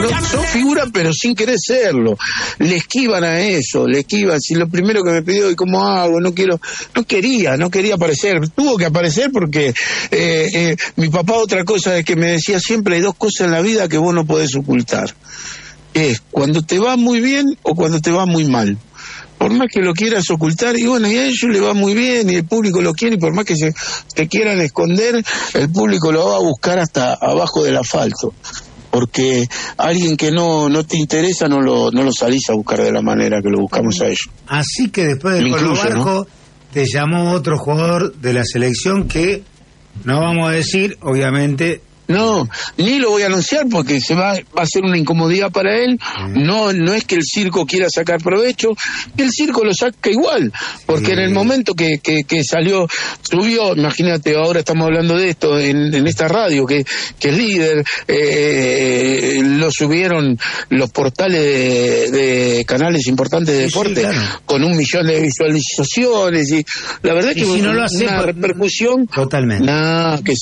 son figuras pero sin querer serlo, le esquivan a eso, si lo primero que me pidió, ¿y cómo hago? No quería aparecer, tuvo que aparecer porque mi papá otra cosa es que me decía siempre, hay dos cosas en la vida que vos no podés ocultar, es cuando te va muy bien o cuando te va muy mal. Por más que lo quieras ocultar, y bueno, y a ellos le va muy bien, y el público lo quiere, y por más que te quieran esconder, el público lo va a buscar hasta abajo del asfalto. Porque alguien que no te interesa no lo salís a buscar de la manera que lo buscamos a ellos. Así que después de Colo Barco, ¿no? Te llamó otro jugador de la selección que no vamos a decir, obviamente. No, ni lo voy a anunciar porque va a ser una incomodidad para él. No es que el circo quiera sacar provecho, el circo lo saca igual, porque en el momento que subió, imagínate, ahora estamos hablando de esto en esta radio que es líder, lo subieron los portales de canales importantes de deporte, claro, con 1 millón de visualizaciones, y la verdad que si no lo hace, una repercusión totalmente. Que